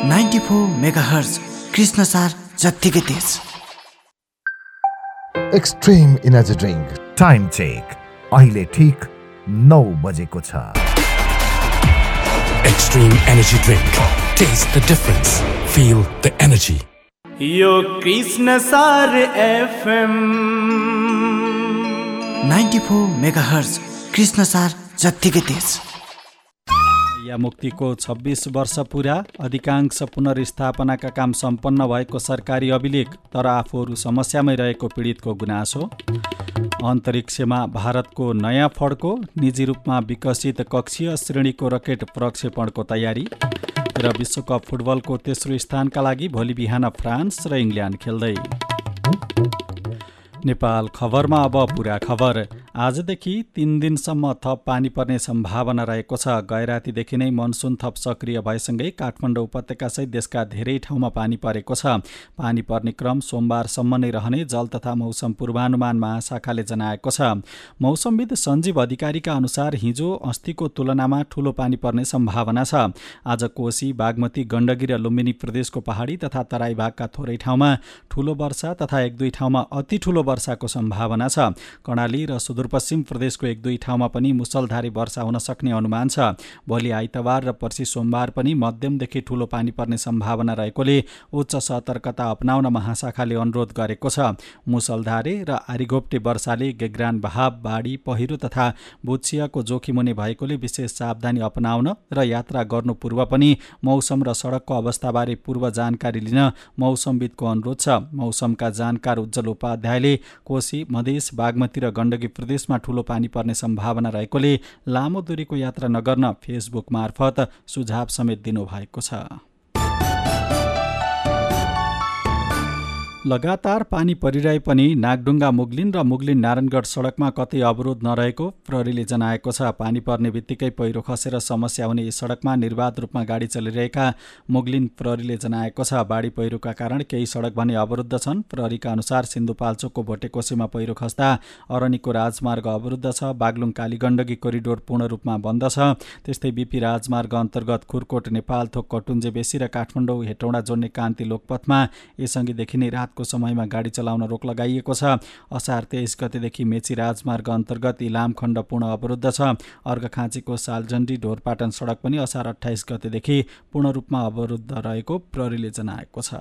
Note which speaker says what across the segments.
Speaker 1: 94 megahertz Krishnasar जत्तिकै तेज।
Speaker 2: Extreme energy drink time check अहिले ठीक 9 बजेको छ।
Speaker 3: Extreme Energy Drink. Taste the difference. Feel the energy.
Speaker 4: यो कृष्णसार FM
Speaker 1: 94 मेगाहर्ज कृष्णसार जत्तिकै तेज।
Speaker 5: या मुक्तिको 26 वर्ष पुरा, अधिकांश पुनर्स्थापनाका काम सम्पन्न भएको सरकारी अभिलेख, तर आफूहरू समस्यामै रहेको पीडितको गुनासो। अन्तरिक्षमा भारतको नयाँ फड्को, निजी रूपमा विकसित कक्षीय श्रेणीको रकेट प्रक्षेपणको तयारी। र विश्वकप फुटबलको तेस्रो स्थानका लागि भोलि बिहान फ्रान्स र इङ्ल्यान्ड खेल्दै। नेपाल खबरमा अब पुरा खबर। आजदेखि 3 दिनसम्म थप पानी पर्ने सम्भावना रहेको छ। गैरातीदेखि नै मनसुन थप सक्रिय भएसँगै काठमाडौँ उपत्यकासहित देशका धेरै ठाउँमा पानी परेको छ। पानी पर्ने क्रम सोमबारसम्म नै रहने जल तथा मौसम पूर्वानुमान महाशाखाले जनाएको छ। मौसमविद सञ्जीव अधिकारीका अनुसार हिजो अस्तिको तुलनामा ठूलो पानी पर्ने सम्भावना छ। आज कोशी, बागमती, गण्डकी र लुम्बिनी प्रदेशको पहाडी तथा तराई भागका थोरै ठाउँमा ठूलो वर्षा तथा 1-2 ठाउँमा अति ठूलो वर्षाको सम्भावना छ। कर्णाली र सुदूरपश्चिम प्रदेशको 1-2 ठाउँमा पनि मुसलधारे वर्षा हुन सक्ने अनुमान छ। भोलि आइतबार र पर्सि सोमबार पनि मध्यमदेखि ठूलो पानी पर्ने सम्भावना रहेकोले उच्च सतर्कता अपनाउन महाशाखाले अनुरोध गरेको छ। मुसलधारे र आरीघोप्टे वर्षाले गेग्रान बहाव, बाढी, पहिरो तथा भूचियाको जोखिम हुने भएकोले विशेष सावधानी अपनाउन र यात्रा गर्नु पूर्व पनि मौसम र सडकको अवस्थाबारे पूर्व जानकारी लिन मौसमविदको अनुरोध छ। मौसमका जानकार उज्जवल उपाध्यायले कोशी, मधेस, बागमती र गण्डकी प्रदेशमा ठूलो पानी पर्ने सम्भावना रहेकोले लामो दूरीको यात्रा नगर्न फेसबुक मार्फत सुझाव समेत दिनुभएको छ। लगातार पानी परिरहे पनि नागढुङ्गा मुगलिन र मुगलिन नारायणगढ सडकमा कतै अवरोध नरहेको प्रहरीले जनाएको छ। पानी पर्ने बित्तिकै पहिरो खसेर समस्या हुने यस सडकमा निर्वाध रूपमा गाडी चलिरहेका मुगलिन प्रहरीले जनाएको छ। बाढी पहिरोका कारण केही सडक भने अवरुद्ध छन्। प्रहरीका अनुसार सिन्धुपाल्चोकको भोटेकोसीमा पहिरो खस्दा अरनीको राजमार्ग अवरुद्ध छ। बागलुङ कालीगण्डकी कोरिडोर पूर्ण रूपमा बन्द छ। त्यस्तै बीपी राजमार्ग अन्तर्गत खुरकोट नेपालथोक कटुन्जे बेसी र काठमाडौँ हेटौँडा जोड्ने कान्ति लोकपथमा यसअघिदेखि नै रातको समयमा गाडी चलाउन रोक लगाइएको छ। असार 23 गतेदेखि मेची राजमार्ग अन्तर्गत इलाम खण्ड पूर्ण अवरुद्ध छ। अर्घखाँचीको सालजण्डी ढोरपाटन सडक पनि असार 28 गतेदेखि पूर्ण रूपमा अवरुद्ध रहेको प्रहरीले जनाएको छ।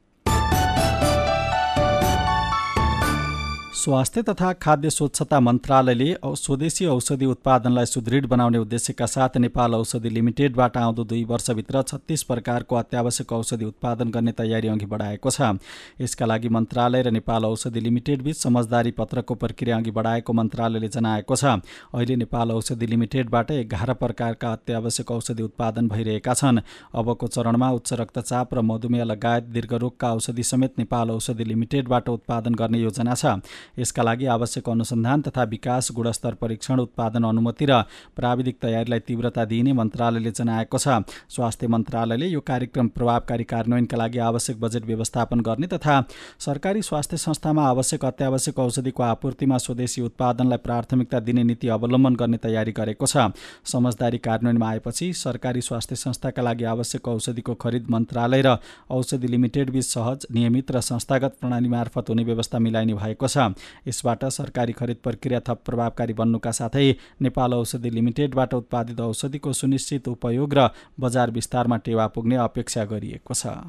Speaker 5: स्वास्थ्य तथा खाद्य स्वच्छता मन्त्रालयले स्वदेशी औषधि उत्पादनलाई सुदृढ बनाउने उद्देश्यका साथ नेपाल औषधि लिमिटेडबाट आउँदो 2 वर्षभित्र 36 प्रकारको अत्यावश्यक औषधि उत्पादन गर्ने तयारी अघि बढाएको छ। यसका लागि मन्त्रालय र नेपाल औषधि लिमिटेडबीच समझदारी पत्रको प्रक्रिया अघि बढाएको मन्त्रालयले जनाएको छ। अहिले नेपाल औषधि लिमिटेडबाट 11 प्रकारका अत्यावश्यक औषधि उत्पादन भइरहेका छन्। अबको चरणमा उच्च रक्तचाप र मधुमेह लगायत दीर्घरोगका औषधि समेत नेपाल औषधि लिमिटेडबाट उत्पादन गर्ने योजना छ। यसका लागि आवश्यक अनुसन्धान तथा विकास, गुणस्तर परीक्षण, उत्पादन अनुमति र प्राविधिक तयारीलाई तीव्रता दिइने मन्त्रालयले जनाएको छ। स्वास्थ्य मन्त्रालयले यो कार्यक्रम प्रभावकारी कार्यान्वयनका लागि आवश्यक बजेट व्यवस्थापन गर्ने तथा सरकारी स्वास्थ्य संस्थामा आवश्यक अत्यावश्यक औषधिको आपूर्तिमा स्वदेशी उत्पादनलाई प्राथमिकता दिने नीति अवलम्बन गर्ने तयारी गरेको छ। समझदारी कार्यान्वयनमा आएपछि सरकारी स्वास्थ्य संस्थाका लागि आवश्यक औषधिको खरिद मन्त्रालय र औषधि लिमिटेडबीच सहज, नियमित र संस्थागत प्रणाली मार्फत हुने व्यवस्था मिलाइने भएको छ। यसबाट सरकारी खरिद प्रक्रिया थप प्रभावकारी बन्नुका साथै नेपाल औषधि लिमिटेडबाट उत्पादित औषधिको सुनिश्चित उपयोग र बजार विस्तारमा टेवा पुग्ने अपेक्षा गरिएको छ।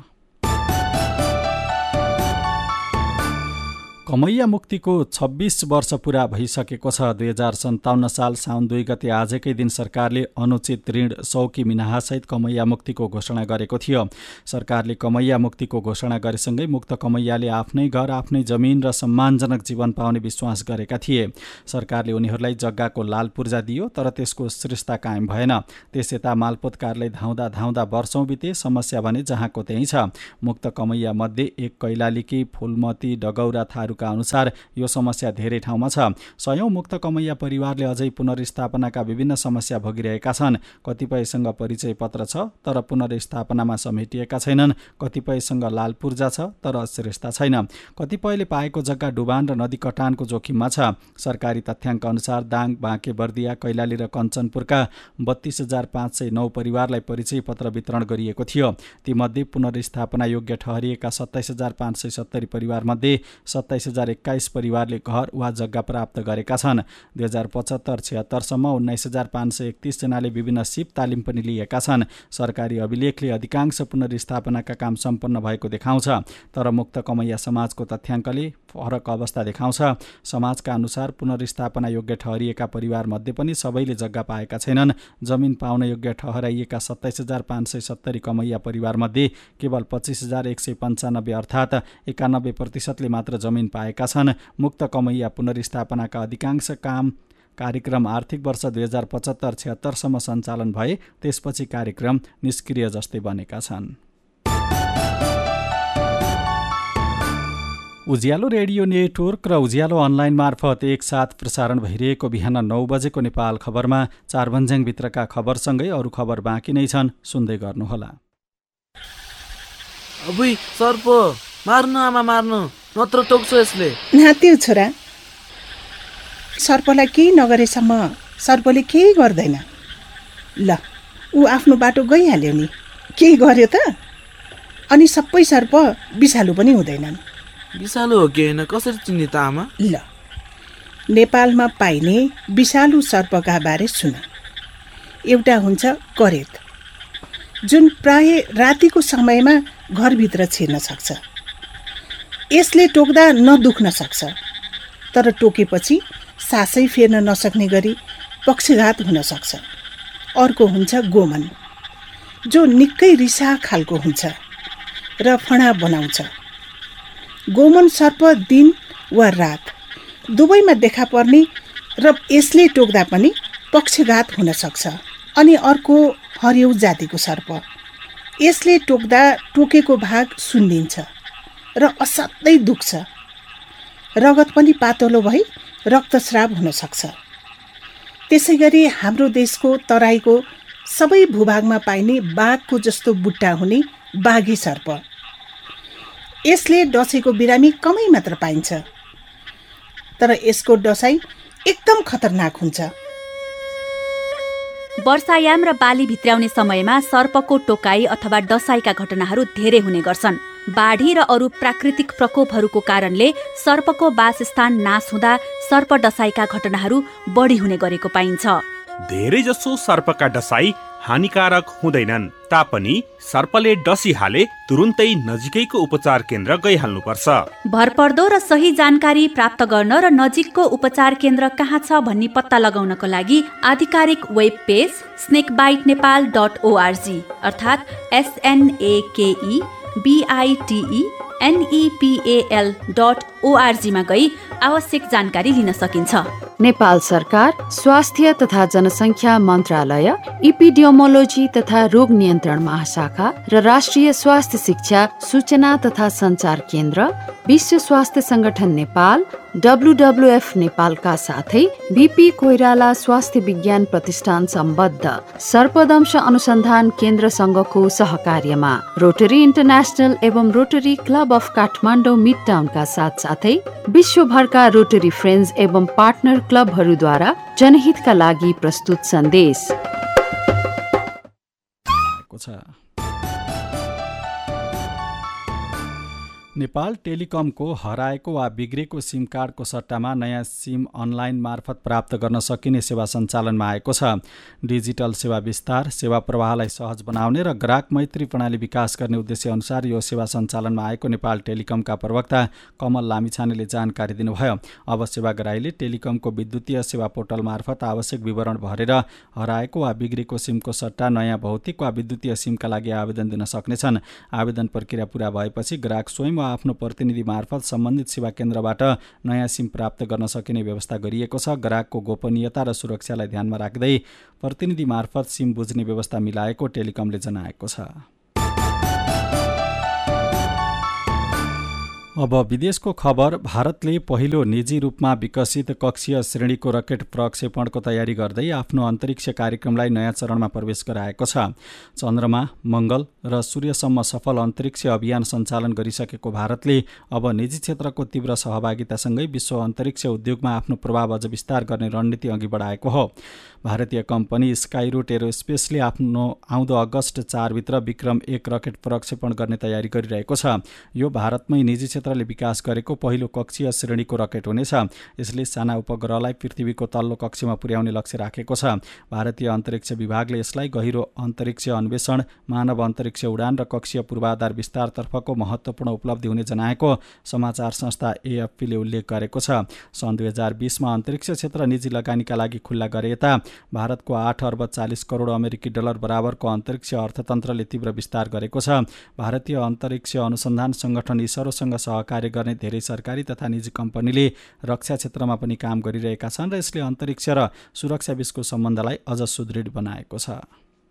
Speaker 5: कमैया मुक्तिको 26 वर्ष पुरा भइसकेको छ। 2057 साल साउन 2 गते आजकै दिन सरकारले अनुचित ऋण सौकी मिनाहासहित कमैया मुक्तिको घोषणा गरेको थियो। सरकारले कमैया मुक्तिको घोषणा गरेसँगै मुक्त कमैयाले आफ्नै घर, आफ्नै जमिन र सम्मानजनक जीवन पाउने विश्वास गरेका थिए। सरकारले उनीहरूलाई जग्गाको लाल पूर्जा दियो, तर त्यसको श्रेष्ठता कायम भएन। त्यसयता मालपोत कार्यालय धाउँदा धाउँदा वर्षौं बिते, समस्या भने जहाँको त्यही छ। मुक्त कमैया मध्ये एक कैलालीकी फुलमती, डगौरा, थारू सूत्रहरूका अनुसार यो समस्या धेरै ठाउँमा छ। सयौं मुक्त कमैया परिवारले अझै पुनर्स्थापनाका विभिन्न समस्या भोगिरहेका छन्। कतिपयसँग परिचय पत्र छ तर पुनर्स्थापनामा समेटिएका छैनन्। कतिपयसँग लाल पूर्जा छ तर अस्थिरता छैन। कतिपयले पाएको जग्गा डुबान र नदी कटानको जोखिममा छ। सरकारी तथ्याङ्क अनुसार दाङ, बाँके, बर्दिया, कैलाली र कञ्चनपुरका 32,509 परिवारलाई परिचय पत्र वितरण गरिएको थियो। तीमध्ये पुनर्स्थापना योग्य ठहरिएका 27,570 परिवारमध्ये 27,021 परिवारले घर वा जग्गा प्राप्त गरेका छन्। 2075-76 सम्म 19,531 जनाले विभिन्न सिप तालिम पनि लिएका छन्। सरकारी अभिलेखले अधिकांश पुनर्स्थापनाका काम सम्पन्न भएको देखाउँछ, तर मुक्त कमैया समाजको तथ्याङ्कले फरक अवस्था देखाउँछ। समाजका अनुसार पुनर्स्थापना योग्य ठहरिएका परिवारमध्ये पनि सबैले जग्गा पाएका छैनन्। जमिन पाउन योग्य ठहराइएका 27,570 कमैया परिवारमध्ये केवल 25,195 अर्थात् 91% मात्र जमिन पाएका छन्। मुक्त कमैया पुनर्स्थापनाका अधिकांश कार्यक्रम आर्थिक वर्ष 2075-76 सम्म सञ्चालन भए, त्यसपछि कार्यक्रम निष्क्रिय जस्तै बनेका छन्। उज्यालो रेडियो नेटवर्क र उज्यालो अनलाइन मार्फत एकसाथ प्रसारण भइरहेको बिहान 9 बजेको नेपाल खबरमा चारभन्ज्याङभित्रका खबरसँगै अरू खबर बाँकी नै छन्, सुन्दै गर्नुहोला।
Speaker 6: अबुई सर्प मार्नु आमा मार्नु, नत्र टोक्छ यसले।
Speaker 7: नात्यो छोरा, सर्पलाई केही नगरेसम्म सर्पले केही गर्दैन। ल ऊ आफ्नो बाटो गइहाल्यो नि, केही गर्यो त? अनि सबै सर्प विषालु पनि हुँदैनन्।
Speaker 6: विषालु हो कि होइन कसरी चिन्ने त आमा?
Speaker 7: ल नेपालमा पाइने विषालु सर्पका बारे सुन। एउटा हुन्छ करेत, जुन प्राय रातिको समयमा घरभित्र छिर्न सक्छ। यसले टोक्दा नदुख्न सक्छ, तर टोकेपछि सासै फेर्न नसक्ने गरी पक्षघात हुन सक्छ। अर्को हुन्छ गोमन, जो निकै रिसा खालको हुन्छ र फणा बनाउँछ। गोमन सर्प दिन वा रात दुवैमा देखा पर्ने र यसले टोक्दा पनि पक्षघात हुन सक्छ। अनि अर्को हरियो जातिको सर्प, यसले टोक्दा टोकेको भाग सुन्दिन्छ र असाध्यै दुख्छ। रगत पनि पातलो भई रक्तस्राव हुन सक्छ। त्यसै गरी हाम्रो देशको तराईको सबै भूभागमा पाइने बाघको जस्तो बुट्टा हुने बाघी सर्प, यसले डसेको बिरामी कमै मात्र पाइन्छ, तर यसको डसाइ एकदम खतरनाक हुन्छ।
Speaker 8: वर्षायाम र बाली भित्र्याउने समयमा सर्पको टोकाई अथवा डसाइका घटनाहरू धेरै हुने गर्छन्। बाढी र अरू प्राकृतिक प्रकोपहरूको कारणले सर्पको वासस्थान नाश हुँदा सर्प डसाइका घटनाहरू बढी हुने गरेको पाइन्छ।
Speaker 9: धेरैजसो सर्पका डसाई हानिकारक हुँदैनन् तापनि सर्पले डसिहाले तुरुन्तै नजिकैको उपचार केन्द्र गइहाल्नुपर्छ।
Speaker 8: भरपर्दो र सही जानकारी प्राप्त गर्न र नजिकको उपचार केन्द्र कहाँ छ भन्ने पत्ता लगाउनको लागि आधिकारिक वेब पेज snakebitenepal.org अर्थात् SNAKEBITENEPAL.org मा गई आवश्यक जानकारी लिन सकिन्छ।
Speaker 10: नेपाल सरकार, स्वास्थ्य तथा जनसङ्ख्या मन्त्रालय, इपिडियोमोलोजी तथा रोग नियन्त्रण महाशाखा र राष्ट्रिय स्वास्थ्य शिक्षा सूचना तथा सञ्चार केन्द्र, विश्व स्वास्थ्य संगठन नेपाल, WWF नेपालका साथै बीपी कोइराला स्वास्थ्य विज्ञान प्रतिष्ठान सम्बद्ध सर्पदंश अनुसन्धान केन्द्रसँगको सहकार्यमा रोटरी इन्टरनेसनल एवं rotary club of Kathmandu mid टाउनका साथसाथै विश्वभरका रोटरी फ्रेन्ड्स एवं पार्टनर क्लबहरूद्वारा जनहितका लागि प्रस्तुत सन्देश।
Speaker 5: नेपाल टेलिकमको हराएको वा बिग्रेको सिम कार्डको सट्टामा नयाँ सिम अनलाइन मार्फत प्राप्त गर्न सकिने सेवा सञ्चालनमा आएको छ। डिजिटल सेवा विस्तार, सेवा प्रवाहलाई सहज बनाउने र ग्राहक मैत्री प्रणाली विकास गर्ने उद्देश्य अनुसार यो सेवा सञ्चालनमा आएको नेपाल टेलिकमका प्रवक्ता कमल लामिछानेले जानकारी दिनुभयो। अब सेवाग्राहीले टेलिकमको विद्युतीय सेवा पोर्टल मार्फत आवश्यक विवरण भरेर हराएको वा बिग्रेको सिमको सट्टा नयाँ भौतिक वा विद्युतीय सिमका लागि आवेदन दिन सक्नेछन्। आवेदन प्रक्रिया पूरा भएपछि ग्राहक स्वयं वा आफ्नो प्रतिनिधि मार्फत सम्बन्धित सेवा केन्द्रबाट नयाँ सिम प्राप्त गर्न सकिने व्यवस्था गरिएको छ। ग्राहकको गोपनीयता र सुरक्षालाई ध्यानमा राख्दै प्रतिनिधि मार्फत सिम बुझ्ने व्यवस्था मिलाएको टेलिकमले जनाएको छ। अब विदेशको खबर। भारतले पहिलो निजी रूपमा विकसित कक्षीय श्रेणीको रकेट प्रक्षेपणको तयारी गर्दै आफ्नो अन्तरिक्ष कार्यक्रमलाई नयाँ चरणमा प्रवेश गराएको छ। चन्द्रमा, मङ्गल र सूर्यसम्म सफल अन्तरिक्ष अभियान सञ्चालन गरिसकेको भारतले अब निजी क्षेत्रको तीव्र सहभागितासँगै विश्व अन्तरिक्ष उद्योगमा आफ्नो प्रभाव अझ विस्तार गर्ने रणनीति अघि बढाएको हो। भारतीय कम्पनी स्काइरूट एरोस्पेसले आफ्नो आउँदो अगस्त 4 भित्र विक्रम 1 रकेट प्रक्षेपण गर्ने तयारी गरिरहेको छ। यो भारतमै निजी क्षेत्रले विकास गरेको पहिलो कक्षीय श्रेणीको रकेट हुनेछ। यसले साना उपग्रहलाई पृथ्वीको तल्लो कक्षमा पुर्याउने लक्ष्य राखेको छ। भारतीय अन्तरिक्ष विभागले यसलाई गहिरो अन्तरिक्ष अन्वेषण, मानव अन्तरिक्ष उडान र कक्षीय पूर्वाधार विस्तारतर्फको महत्त्वपूर्ण उपलब्धि हुने जनाएको समाचार संस्था AFP ले उल्लेख गरेको छ। सन् 2020मा अन्तरिक्ष क्षेत्र निजी लगानीका लागि खुल्ला गरे यता भारतको 8 अर्ब 40 करोड अमेरिकी डलर बराबरको अन्तरिक्ष अर्थतन्त्रले तीव्र विस्तार गरेको छ। भारतीय अन्तरिक्ष अनुसन्धान सङ्गठन इसरोसँग सहकार्य गर्ने धेरै सरकारी तथा निजी कम्पनीले रक्षा क्षेत्रमा पनि काम गरिरहेका छन् र यसले अन्तरिक्ष र सुरक्षा बीचको सम्बन्धलाई अझ सुदृढ बनाएको छ।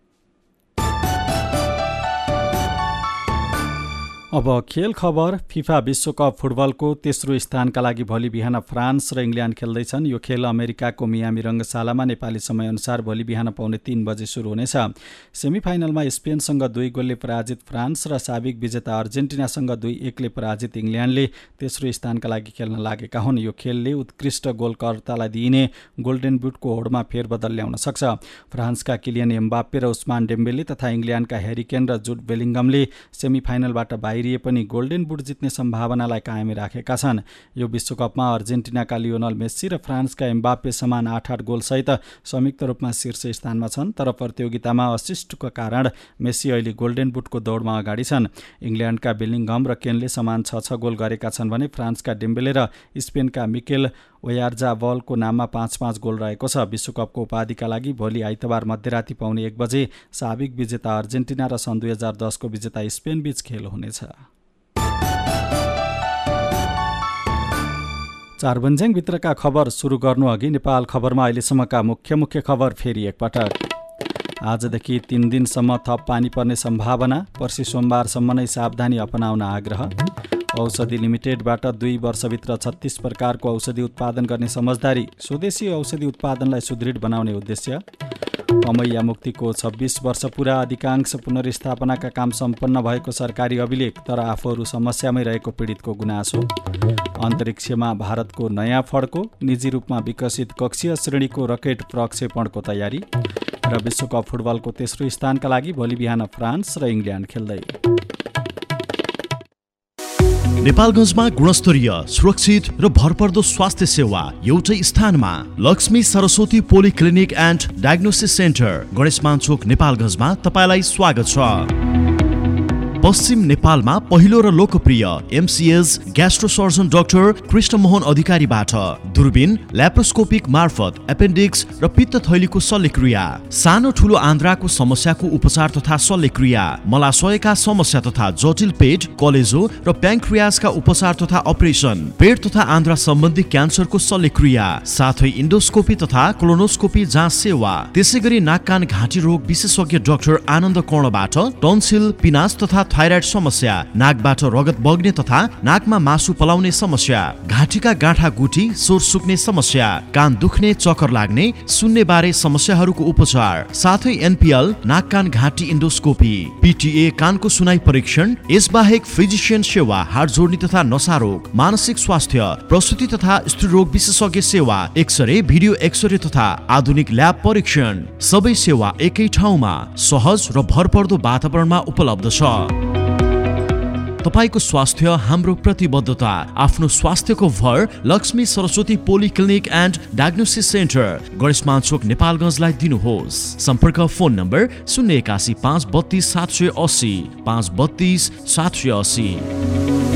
Speaker 5: अब खेल खबर। फिफा विश्वकप फुटबलको तेस्रो स्थानका लागि भोलि बिहान फ्रान्स र इङ्ल्यान्ड खेल्दैछन्। यो खेल अमेरिकाको मियामी रङ्गशालामा नेपाली समयअनुसार भोलि बिहान पौने 3 बजे सुरु हुनेछ। सेमिफाइनलमा स्पेनसँग 2 गोलले पराजित फ्रान्स र साबिक विजेता अर्जेन्टिनासँग 2-1 ले पराजित इङ्ल्यान्डले तेस्रो स्थानका लागि खेल्न लागेका हुन्। यो खेलले उत्कृष्ट गोलकर्तालाई दिइने गोल्डेन बुटको होडमा फेरबदल ल्याउन सक्छ। फ्रान्सका किलियन एम्बाप्पे र उस्मान डेम्बेले तथा इङ्ल्यान्डका ह्यारी केन र जुड बेलिङ्गमले सेमिफाइनलबाट बाहिरिए पनि गोल्डेन बुट जित्ने सम्भावनालाई कायमै राखेका छन्। यो विश्वकपमा अर्जेन्टिनाका लियोनल मेस्सी र फ्रान्सका एम्बाप्पे समान 8-8 गोलसहित संयुक्त रूपमा शीर्ष स्थानमा छन्। तर प्रतियोगितामा असिस्टको कारण मेस्सी अहिले गोल्डेन बुटको दौडमा अगाडि छन्। इङ्ल्यान्डका बेलिङ्गम र केनले समान 6-6 गोल गरेका छन् भने फ्रान्सका डेम्बेले र स्पेनका मिकेल ओयार्जाबलको नाममा 5-5 गोल रहेको छ। विश्वकपको उपाधिका लागि भोलि आइतबार मध्यराति पौने 1 बजे साबिक विजेता अर्जेन्टिना र सन् 2010 को विजेता स्पेन बीच खेल हुनेछ। चारबन्ज्याङ भित्रका खबर सुरु गर्नु अघि नेपाल खबरमा अहिलेसम्मका मुख्य खबर फेरि एकपटक। आजदेखि 3 दिनसम्म थप पानी पर्ने सम्भावना। पर्सि सोमबारसम्म नै सावधानी अपनाउन आग्रह। औषधि लिमिटेडबाट 2 वर्षभित्र 36 प्रकारको औषधि उत्पादन गर्ने समझदारी। स्वदेशी औषधि उत्पादनलाई सुदृढ बनाउने उद्देश्य। कमैया मुक्तिको 26 वर्ष पुरा। अधिकांश पुनर्स्थापनाका काम सम्पन्न भएको सरकारी अभिलेख, तर आफूहरू समस्यामै रहेको पीडितको गुनासो। अन्तरिक्षमा भारतको नयाँ फड्को। निजी रूपमा विकसित कक्षीय श्रेणीको रकेट प्रक्षेपणको तयारी। र विश्वकप फुटबलको तेस्रो स्थानका लागि भोलि बिहान फ्रान्स र इङ्ल्यान्ड खेल्दै।
Speaker 11: नेपालगञ्जमा गुणस्तरीय, सुरक्षित र भरपर्दो स्वास्थ्य सेवा एउटै स्थानमा। Lakshmi Saraswati polyclinic and diagnosis centre, Ganeshman चोक, नेपालगञ्जमा तपाईलाई स्वागत छ। पश्चिम नेपालमा पहिलो र लोकप्रिय MCS gastro surgeon doctor Krishnamohan अधिकारीबाट दूरबीन, ल्याप्रोस्कोपिक मार्फत एपेन्डिक्स र पित्त थैलीको शल्यक्रिया, सानो ठुलो आन्द्राको समस्याको उपचार तथा शल्यक्रिया, मलाशयका समस्या तथा जटिल पेट, कलेजो र प्याङ्क्रियासका उपचार तथा अपरेसन, पेट तथा आन्द्रा सम्बन्धी क्यान्सरको शल्यक्रिया, साथै इन्डोस्कोपी तथा कोलोनोस्कोपी जाँच सेवा। त्यसैगरी नाक कान घाँटी रोग विशेषज्ञ डाक्टर आनन्द कर्णबाट टन्सिल, पिनास तथा थाइराइड समस्या, नाकबाट रगत बग्ने तथा नाकमा मासु पलाउने समस्या, घाँटीका गाँठा गुठी, स्वर सुक्ने समस्या, कान दुख्ने, चक्कर लाग्ने, सुन्ने बारे समस्याहरूको उपचार, साथै NPL नाक कान घाँटी इन्डोस्कोपी, PTA कानको सुनाइ परीक्षण, यसबाहेक फिजिशियन सेवा, हाड जोड्ने तथा नसा रोग, मानसिक स्वास्थ्य, प्रसुति तथा स्त्री रोग विशेषज्ञ सेवा, एक्सरे, भिडियो एक्सरे तथा आधुनिक ल्याब परीक्षण, सबै सेवा एकै ठाउँमा सहज र भरपर्दो वातावरणमा उपलब्ध छ। तपाईको स्वास्थ्य हाम्रो प्रतिबद्धता। आफ्नो स्वास्थ्यको भर Lakshmi Saraswati polyclinic and diagnosis centre, Ganeshman चोक, नेपालगञ्जलाई दिनुहोस्। सम्पर्क फोन नम्बर 081 532 780 532 780।